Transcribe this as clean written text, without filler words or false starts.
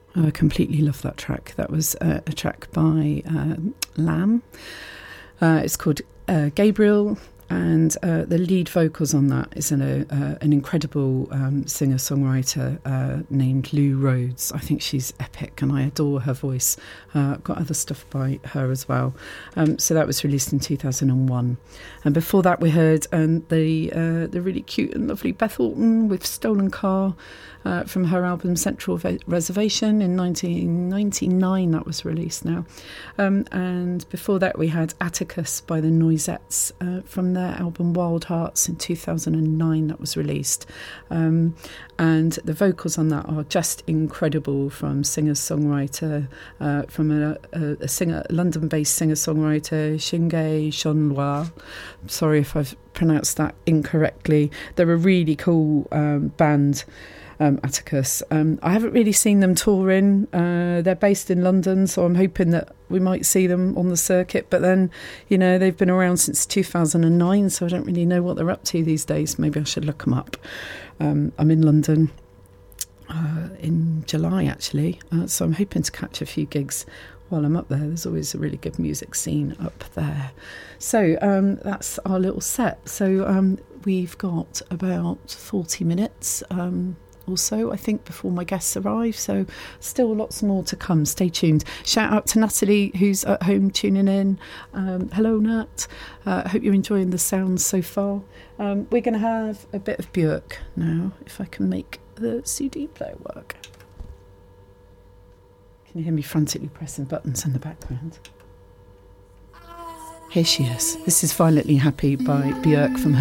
Oh, I completely love that track. That was a track by Lamb. It's called Gabriel, and the lead vocals on that is an incredible singer-songwriter named Lou Rhodes. I think she's epic, and I adore her voice. Got other stuff by her as well. So that was released in 2001. And before that, we heard the really cute and lovely Beth Orton with Stolen Car from her album Central Reservation in 1999. That was released now. And before that, we had Atticus by the Noisettes from their album Wild Hearts in 2009. That was released. And the vocals on that are just incredible from singer-songwriter, from a London-based singer-songwriter, Shinge Shonwa. Sorry if I've pronounced that incorrectly. They're a really cool band, Atticus. I haven't really seen them touring. They're based in London, so I'm hoping that we might see them on the circuit. But then, they've been around since 2009, so I don't really know what they're up to these days. Maybe I should look them up. I'm in London in July, actually, so I'm hoping to catch a few gigs while I'm up there. There's always a really good music scene up there. So that's our little set. So we've got about 40 minutes or so, I think, before my guests arrive. So still lots more to come. Stay tuned. Shout out to Natalie, who's at home tuning in. Hello, Nat. I hope you're enjoying the sounds so far. We're going to have a bit of Björk now, if I can make the CD player work. Can you hear me frantically pressing buttons in the background? Here she is. This is Violently Happy by Björk from her